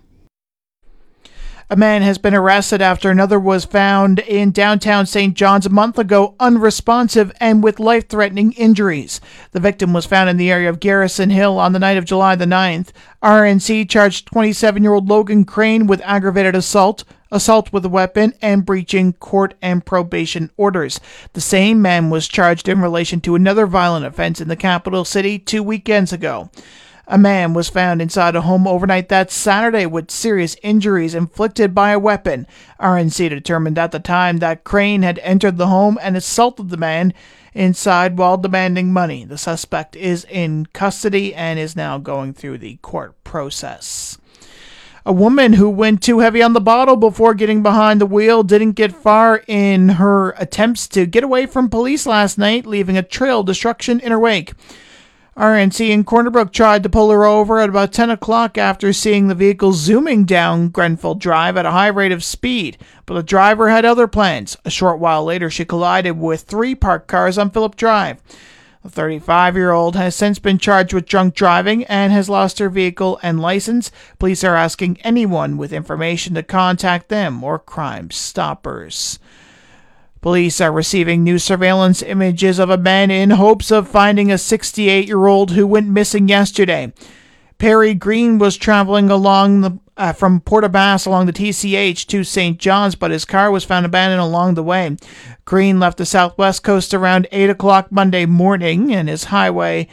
A man has been arrested after another was found in downtown St. John's a month ago unresponsive and with life-threatening injuries. The victim was found in the area of Garrison Hill on the night of July the 9th. RNC charged 27-year-old Logan Crane with aggravated assault with a weapon, and breaching court and probation orders. The same man was charged in relation to another violent offense in the capital city 2 weekends ago. A man was found inside a home overnight that Saturday with serious injuries inflicted by a weapon. RNC determined at the time that Crane had entered the home and assaulted the man inside while demanding money. The suspect is in custody and is now going through the court process. A woman who went too heavy on the bottle before getting behind the wheel didn't get far in her attempts to get away from police last night, leaving a trail of destruction in her wake. RNC in Corner Brook tried to pull her over at about 10 o'clock after seeing the vehicle zooming down Grenfell Drive at a high rate of speed, but the driver had other plans. A short while later, she collided with 3 parked cars on Phillip Drive. The 35-year-old has since been charged with drunk driving and has lost her vehicle and license. Police are asking anyone with information to contact them or Crime Stoppers. Police are receiving new surveillance images of a man in hopes of finding a 68-year-old who went missing yesterday. Perry Green was traveling along from Port-au-Basque along the TCH to St. John's, but his car was found abandoned along the way. Green left the southwest coast around 8 o'clock Monday morning, and his family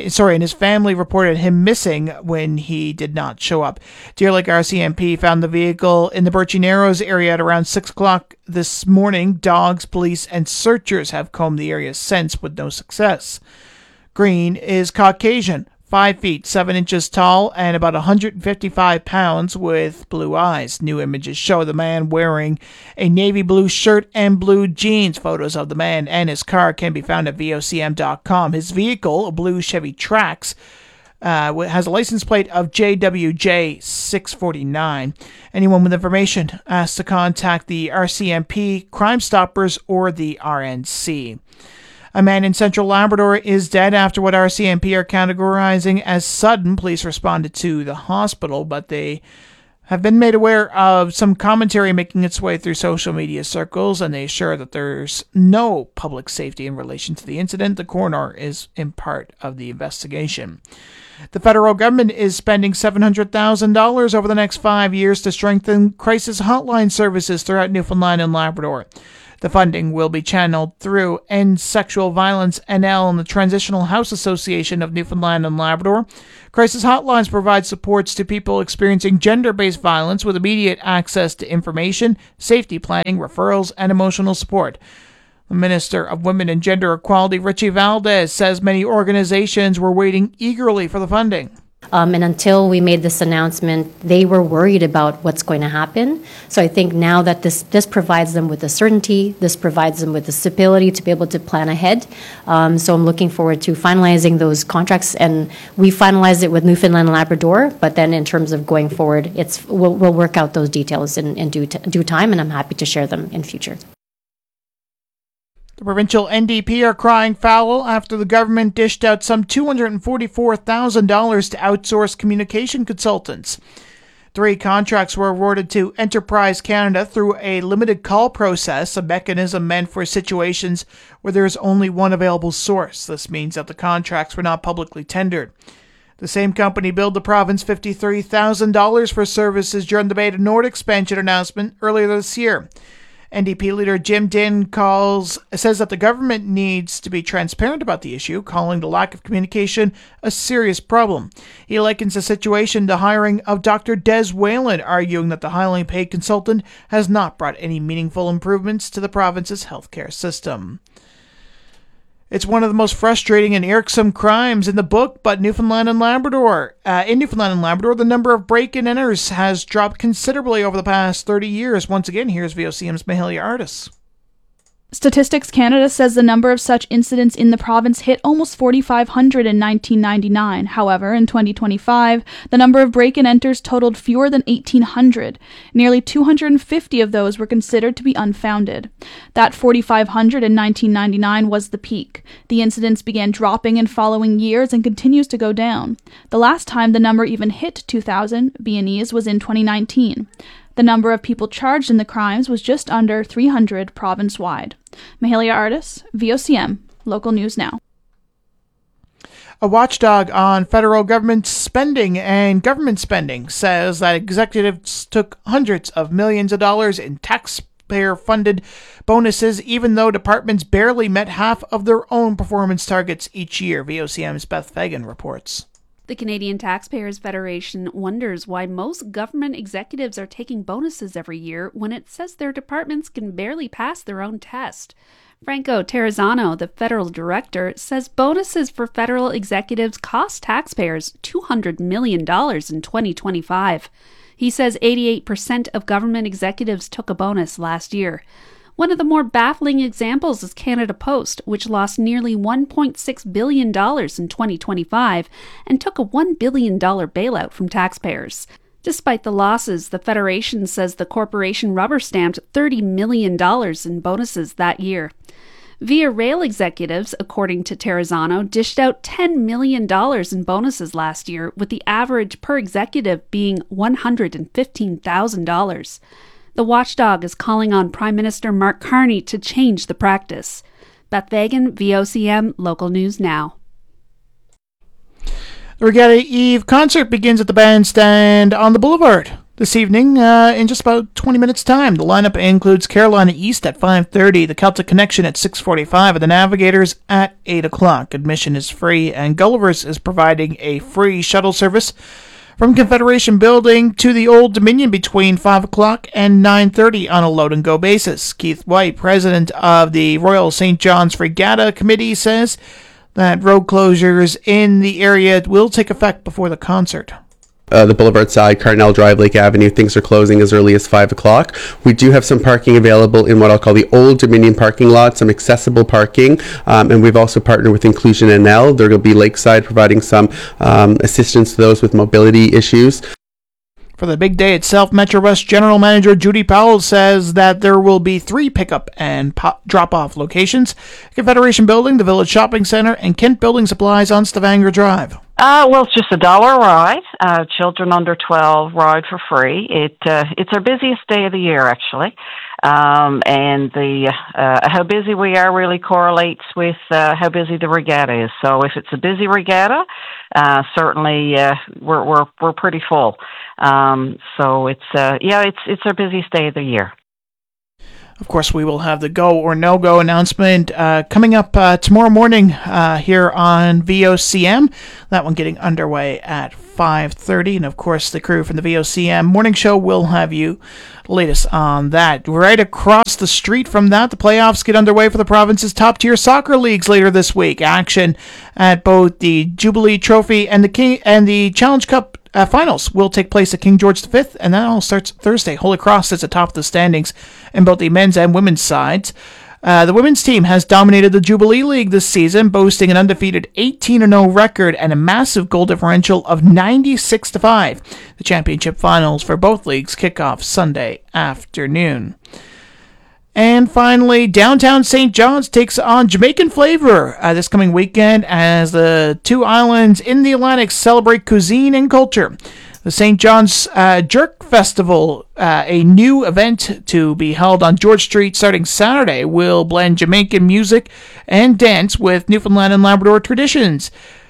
reported him missing when he did not show up. Deer Lake RCMP found the vehicle in the Birchie Narrows area at around 6 o'clock this morning. Dogs, police, and searchers have combed the area since with no success. Green is Caucasian, 5 feet 7 inches tall and about 155 pounds with blue eyes. New images show the man wearing a navy blue shirt and blue jeans. Photos of the man and his car can be found at VOCM.com. His vehicle, a blue Chevy Trax, has a license plate of JWJ 649. Anyone with information asked to contact the RCMP, Crime Stoppers, or the RNC. A man in central Labrador is dead after what RCMP are categorizing as sudden. Police responded to the hospital, but they have been made aware of some commentary making its way through social media circles, and they assure that there's no public safety in relation to the incident. The coroner is in part of the investigation. The federal government is spending $700,000 over the next 5 years to strengthen crisis hotline services throughout Newfoundland and Labrador. The funding will be channeled through End Sexual Violence NL and the Transitional House Association of Newfoundland and Labrador. Crisis hotlines provide supports to people experiencing gender-based violence with immediate access to information, safety planning, referrals, and emotional support. The Minister of Women and Gender Equality, Richie Valdez, says many organizations were waiting eagerly for the funding. And until we made this announcement, they were worried about what's going to happen. So I think now that this provides them with the certainty, this provides them with the stability to be able to plan ahead. So I'm looking forward to finalizing those contracts. And we finalized it with Newfoundland and Labrador, but then in terms of going forward, we'll work out those details in due time, and I'm happy to share them in future. The provincial NDP are crying foul after the government dished out some $244,000 to outsource communication consultants. 3 contracts were awarded to Enterprise Canada through a limited call process, a mechanism meant for situations where there is only one available source. This means that the contracts were not publicly tendered. The same company billed the province $53,000 for services during the Beta Nord expansion announcement earlier this year. NDP leader Jim Dinn says that the government needs to be transparent about the issue, calling the lack of communication a serious problem. He likens the situation to hiring of Dr. Des Whalen, arguing that the highly paid consultant has not brought any meaningful improvements to the province's healthcare system. It's one of the most frustrating and irksome crimes in the book, but in Newfoundland and Labrador, the number of break-and-enters has dropped considerably over the past 30 years. Once again, here's VOCM's Mahalia Artis. Statistics Canada says the number of such incidents in the province hit almost 4,500 in 1999. However, in 2025, the number of break-and-enters totaled fewer than 1,800. Nearly 250 of those were considered to be unfounded. That 4,500 in 1999 was the peak. The incidents began dropping in following years and continues to go down. The last time the number even hit 2,000 B&Es was in 2019. The number of people charged in the crimes was just under 300 province-wide. Mahalia Artis, VOCM, Local News Now. A watchdog on federal government spending and government spending says that executives took hundreds of millions of dollars in taxpayer-funded bonuses, even though departments barely met half of their own performance targets each year. VOCM's Beth Fagan reports. The Canadian Taxpayers Federation wonders why most government executives are taking bonuses every year when it says their departments can barely pass their own test. Franco Terrazzano, the federal director, says bonuses for federal executives cost taxpayers $200 million in 2025. He says 88% of government executives took a bonus last year. One of the more baffling examples is Canada Post, which lost nearly $1.6 billion in 2025 and took a $1 billion bailout from taxpayers. Despite the losses, the Federation says the corporation rubber-stamped $30 million in bonuses that year. Via Rail executives, according to Terrazzano, dished out $10 million in bonuses last year, with the average per executive being $115,000. The watchdog is calling on Prime Minister Mark Carney to change the practice. Beth Fagan, VOCM, Local News Now. The Regatta Eve concert begins at the Bandstand on the Boulevard this evening in just about 20 minutes' time. The lineup includes Carolina East at 5:30, the Celtic Connection at 6:45, and the Navigators at 8 o'clock. Admission is free, and Gulliver's is providing a free shuttle service from Confederation Building to the Old Dominion between 5 o'clock and 9:30 on a load-and-go basis. Keith White, president of the Royal St. John's Regatta Committee, says that road closures in the area will take effect before the concert. The Boulevard side, Cardinal Drive, Lake Avenue, things are closing as early as 5 o'clock. We do have some parking available in what I'll call the Old Dominion parking lot, some accessible parking, and we've also partnered with Inclusion NL. There will be Lakeside providing some assistance to those with mobility issues. For the big day itself, Metro West General Manager Judy Powell says that there will be 3 pickup and drop-off locations: Confederation Building, the Village Shopping Center, and Kent Building Supplies on Stavanger Drive. Well, it's just $1 ride. Children under 12 ride for free. It's our busiest day of the year, actually. And the how busy we are really correlates with how busy the regatta is. So if it's a busy regatta, certainly we're pretty full. So it's our busiest day of the year. Of course, we will have the go or no-go announcement coming up tomorrow morning here on VOCM. That one getting underway at 5:30. And, of course, the crew from the VOCM Morning Show will have you latest on that. Right across the street from that, the playoffs get underway for the province's top-tier soccer leagues later this week. Action at both the Jubilee Trophy and the Challenge Cup finals will take place at King George V, and that all starts Thursday. Holy Cross sits atop the standings in both the men's and women's sides. The women's team has dominated the Jubilee League this season, boasting an undefeated 18-0 record and a massive goal differential of 96-5. The championship finals for both leagues kick off Sunday afternoon. And finally, downtown St. John's takes on Jamaican flavor this coming weekend as the two islands in the Atlantic celebrate cuisine and culture. The St. John's Jerk Festival, a new event to be held on George Street starting Saturday, will blend Jamaican music and dance with Newfoundland and Labrador traditions.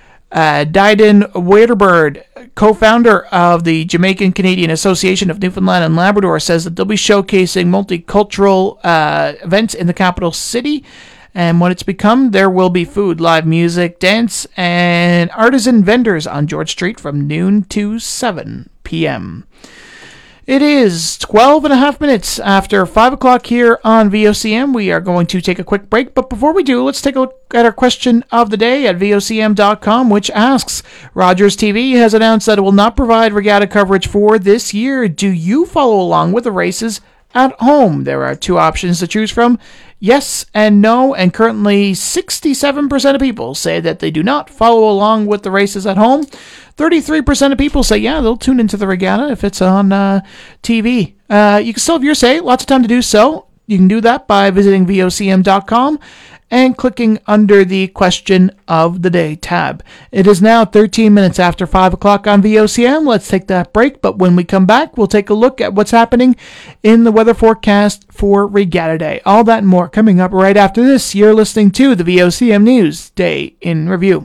Dyden Waterbird, co-founder of the Jamaican Canadian Association of Newfoundland and Labrador, says that they'll be showcasing multicultural events in the capital city. And what it's become, there will be food, live music, dance, and artisan vendors on George Street from noon to 7 p.m. It is 12 and a half minutes after 5 o'clock here on VOCM. We are going to take a quick break, but before we do, let's take a look at our question of the day at VOCM.com, which asks, Rogers TV has announced that it will not provide regatta coverage for this year. Do you follow along with the races at home? There are 2 options to choose from, yes and no, and currently 67% of people say that they do not follow along with the races at home. 33% of people say, yeah, they'll tune into the regatta if it's on TV. You can still have your say, lots of time to do so. You can do that by visiting VOCM.com and clicking under the Question of the Day tab. It is now 13 minutes after 5 o'clock on VOCM. Let's take that break, but when we come back, we'll take a look at what's happening in the weather forecast for Regatta Day. All that and more coming up right after this. You're listening to the VOCM News Day in Review.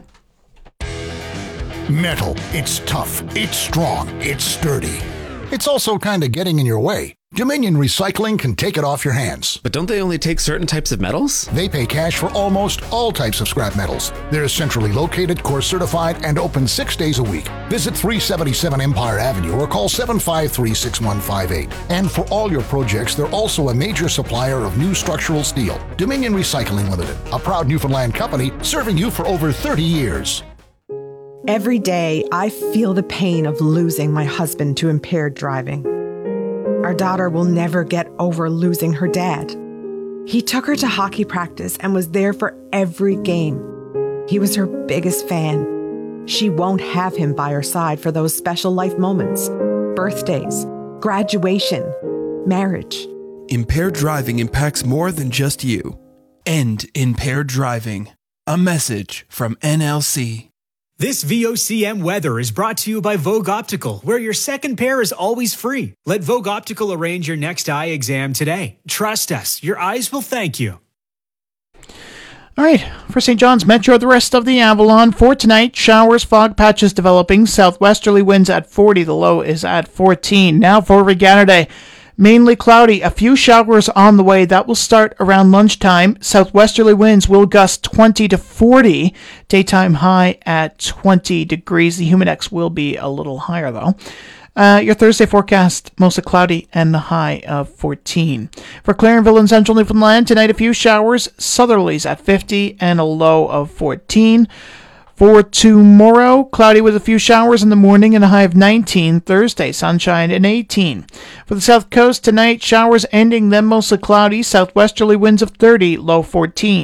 Metal. It's tough. It's strong. It's sturdy. It's also kind of getting in your way. Dominion Recycling can take it off your hands. But don't they only take certain types of metals? They pay cash for almost all types of scrap metals. They're centrally located, core certified, and open 6 days a week. Visit 377 Empire Avenue or call 753-6158. And for all your projects, they're also a major supplier of new structural steel. Dominion Recycling Limited, a proud Newfoundland company serving you for over 30 years. Every day, I feel the pain of losing my husband to impaired driving. Our daughter will never get over losing her dad. He took her to hockey practice and was there for every game. He was her biggest fan. She won't have him by her side for those special life moments, birthdays, graduation, marriage. Impaired driving impacts more than just you. End impaired driving. A message from NLC. This VOCM weather is brought to you by Vogue Optical, where your second pair is always free. Let Vogue Optical arrange your next eye exam today. Trust us, your eyes will thank you. All right, for St. John's Metro, the rest of the Avalon for tonight, showers, fog patches developing, southwesterly winds at 40, the low is at 14. Now for Regatta Day. Mainly cloudy, a few showers on the way. That will start around lunchtime. Southwesterly winds will gust 20 to 40. Daytime high at 20 degrees. The humidex will be a little higher, though. Your Thursday forecast, mostly cloudy and the high of 14. For Clarenville and central Newfoundland, tonight a few showers. Southerlies at 50 and a low of 14. For tomorrow, cloudy with a few showers in the morning and a high of 19. Thursday, sunshine and 18. For the south coast, tonight, showers ending, then mostly cloudy. Southwesterly winds of 30, low 14.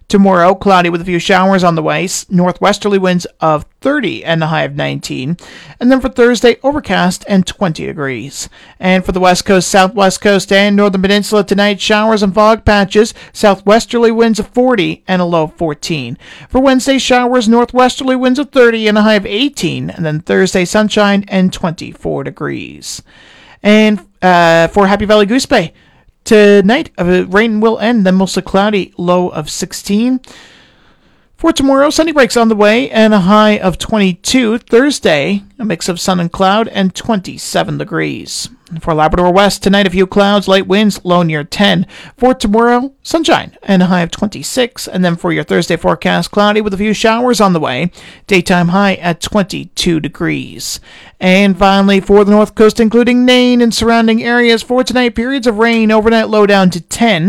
Tomorrow, cloudy with a few showers on the way, northwesterly winds of 30 and a high of 19. And then for Thursday, overcast and 20 degrees. And for the west coast, southwest coast, and northern peninsula tonight, showers and fog patches, southwesterly winds of 40 and a low of 14. For Wednesday, showers, northwesterly winds of 30 and a high of 18. And then Thursday, sunshine and 24 degrees. And for Happy Valley Goose Bay, tonight, rain will end, then mostly cloudy, low of 16. For tomorrow, sunny breaks on the way and a high of 22. Thursday, a mix of sun and cloud and 27 degrees. For Labrador West, tonight a few clouds, light winds, low near 10. For tomorrow, sunshine and a high of 26. And then for your Thursday forecast, cloudy with a few showers on the way. Daytime high at 22 degrees. And finally, for the North Coast, including Nain and surrounding areas, for tonight, periods of rain, overnight low down to 10.